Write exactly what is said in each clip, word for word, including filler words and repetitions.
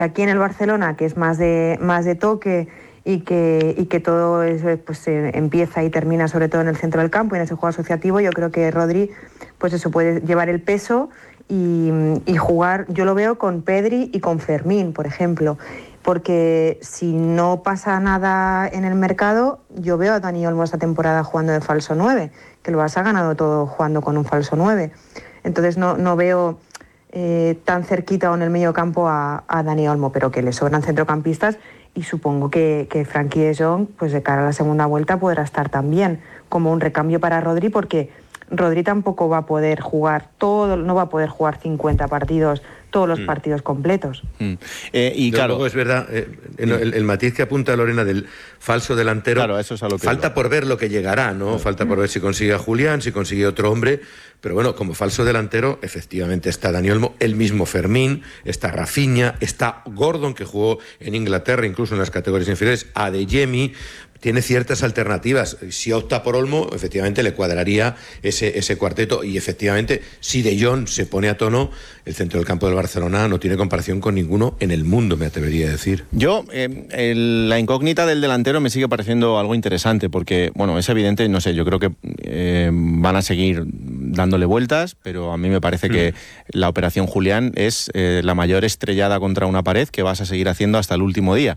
aquí en el Barcelona, que es más de, más de toque y que, y que todo es, pues, eh, empieza y termina sobre todo en el centro del campo y en ese juego asociativo, yo creo que Rodri, pues eso, puede llevar el peso y, y jugar, yo lo veo con Pedri y con Fermín, por ejemplo, porque si no pasa nada en el mercado, yo veo a Dani Olmo esta temporada jugando de falso nueve, que lo has ganado todo jugando con un falso nueve. Entonces no, no veo eh, tan cerquita o en el medio campo a, a Dani Olmo, pero que le sobran centrocampistas y supongo que, que Frenkie de Jong, pues de cara a la segunda vuelta, podrá estar también como un recambio para Rodri, porque Rodri tampoco va a poder jugar todo, no va a poder jugar cincuenta partidos, todos los mm. partidos completos. Mm. Eh, y claro, luego es verdad, eh, el, el, el matiz que apunta Lorena del falso delantero, claro, eso es a lo que falta iba. por ver lo que llegará, ¿no? Sí. Falta por ver si consigue a Julián, si consigue otro hombre, pero bueno, como falso delantero, efectivamente está Dani Olmo, el mismo Fermín, está Rafinha, está Gordon, que jugó en Inglaterra, incluso en las categorías inferiores, Adeyemi. Tiene ciertas alternativas. Si opta por Olmo, efectivamente le cuadraría ese, ese cuarteto. Y efectivamente, si De Jong se pone a tono, el centro del campo del Barcelona no tiene comparación con ninguno en el mundo, me atrevería a decir. Yo, eh, el, la incógnita del delantero me sigue pareciendo algo interesante, porque, bueno, es evidente, no sé, yo creo que eh, van a seguir dándole vueltas, pero a mí me parece mm. que la operación Julián es eh, la mayor estrellada contra una pared que vas a seguir haciendo hasta el último día.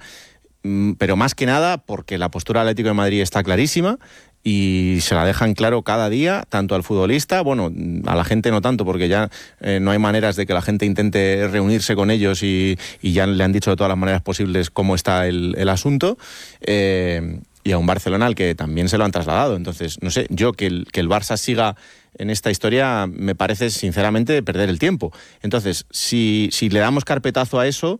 Pero más que nada porque la postura del Atlético de Madrid está clarísima y se la dejan claro cada día, tanto al futbolista, bueno, a la gente no tanto, porque ya eh, no hay maneras de que la gente intente reunirse con ellos y, y ya le han dicho de todas las maneras posibles cómo está el, el asunto, eh, y a un Barcelona al que también se lo han trasladado. Entonces, no sé, yo que el, que el Barça siga en esta historia me parece sinceramente perder el tiempo. Entonces, si, si le damos carpetazo a eso,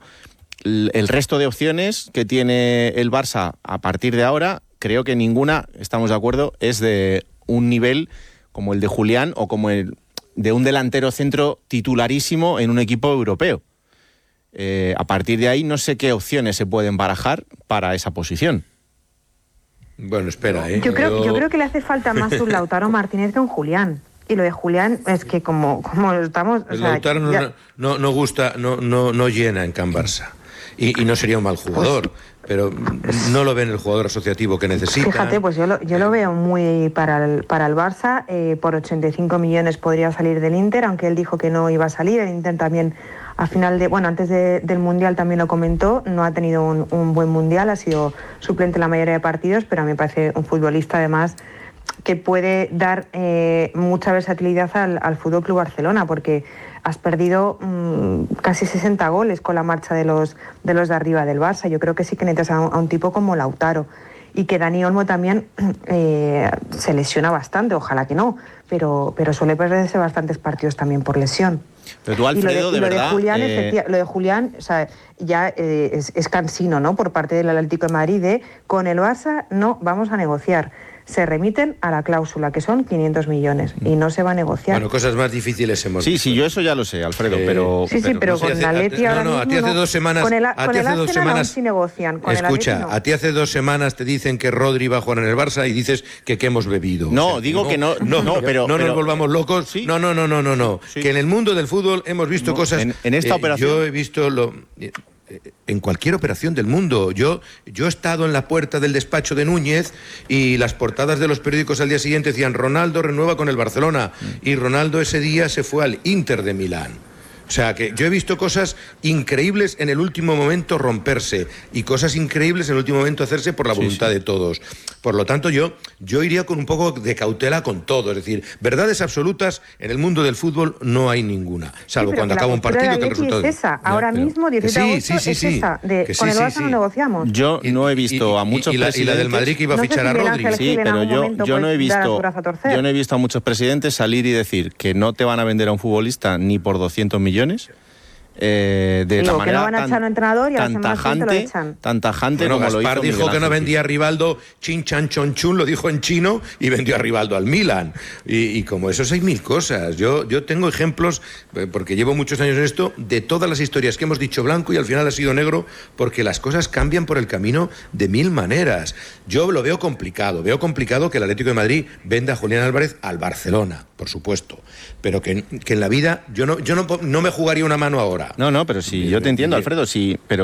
el resto de opciones que tiene el Barça a partir de ahora, creo que ninguna, estamos de acuerdo, es de un nivel como el de Julián o como el de un delantero centro titularísimo en un equipo europeo. Eh, a partir de ahí no sé qué opciones se pueden barajar para esa posición. Bueno, espera, ¿eh? Yo creo, yo creo que le hace falta más un Lautaro Martínez que un Julián. Y lo de Julián es que como, como estamos... El o sea, Lautaro ya... no, no, no gusta, no, no, no llena en Can Barça. Y, y no sería un mal jugador, pero no lo ven el jugador asociativo que necesita. Fíjate, pues yo lo, yo lo veo muy para el, para el Barça. Eh, por ochenta y cinco millones podría salir del Inter, aunque él dijo que no iba a salir. El Inter también, a final de, bueno, antes de, del Mundial también lo comentó, no ha tenido un, un buen Mundial, ha sido suplente en la mayoría de partidos, pero a mí me parece un futbolista además que puede dar eh, mucha versatilidad al, al F C Barcelona, porque has perdido mmm, casi sesenta goles con la marcha de los, de los de arriba del Barça. Yo creo que sí que necesitas a un, a un tipo como Lautaro. Y que Dani Olmo también eh, se lesiona bastante, ojalá que no, pero, pero suele perderse bastantes partidos también por lesión. Pero tú, Alfredo, y lo de, de y lo verdad... De Julián, eh... efectiva, lo de Julián, o sea, ya eh, es, es cansino, ¿no?, por parte del Atlético de Madrid de, con el Barça no vamos a negociar. Se remiten a la cláusula, que son quinientos millones, y no se va a negociar. Bueno, cosas más difíciles hemos Sí, visto. sí, yo eso ya lo sé, Alfredo, eh, pero... Sí, sí, pero, pero no con la Leti ahora no, no, mismo... a ti hace no. dos semanas... Con el, a con ti el hace dos Arsenal semanas, aún sí negocian. Con escucha, el no. a ti hace dos semanas te dicen que Rodri va a jugar en el Barça y dices que qué hemos bebido. No, o sea, digo no, que no... No, no, pero, no pero, nos volvamos locos. ¿sí? No, no, no, no, no, no. Sí. Que en el mundo del fútbol hemos visto no, cosas... En, en esta eh, operación... Yo he visto lo... Eh, en cualquier operación del mundo. Yo, yo he estado en la puerta del despacho de Núñez y las portadas de los periódicos al día siguiente decían Ronaldo renueva con el Barcelona y Ronaldo ese día se fue al Inter de Milán. O sea, que yo he visto cosas increíbles en el último momento romperse y cosas increíbles en el último momento hacerse por la voluntad sí, sí. de todos. Por lo tanto, yo, yo iría con un poco de cautela con todo. Es decir, verdades absolutas en el mundo del fútbol no hay ninguna. Salvo sí, cuando acaba un partido que el resultado... Es esa. Ahora ya, mismo, diecisiete de agosto, sí, sí, sí, es esa. De, que con sí, el Barça sí, no sí. negociamos. Yo no he visto y, y, a muchos y, y, la, presidentes... y la del Madrid que iba a no fichar sé si a Rodri. Sí, pero yo, yo, no he visto, yo no he visto a muchos presidentes salir y decir que no te van a vender a un futbolista ni por doscientos millones... Eh, de Digo, la manera que no van a tan, echar un entrenador y a la tan semana tajante, lo echan. tan tajante bueno, como Gaspar lo hizo dijo Miguel que no Ángel vendía a Rivaldo chin chan chon chun, lo dijo en chino y vendió a Rivaldo al Milan y, y como eso hay mil cosas. Yo, yo tengo ejemplos, porque llevo muchos años en esto, de todas las historias que hemos dicho blanco y al final ha sido negro, porque las cosas cambian por el camino de mil maneras. Yo lo veo complicado, veo complicado que el Atlético de Madrid venda a Julián Álvarez al Barcelona, por supuesto, pero que, que en la vida yo no, yo no, no me jugaría una mano ahora ahora. No, no, pero sí, yo te entiendo, Alfredo, sí, pero